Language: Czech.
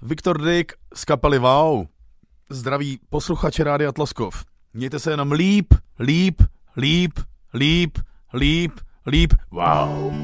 Viktor Dyk z kapely Wow. Zdraví posluchače Rádia Tloskov. Mějte se jenom líp. Wow.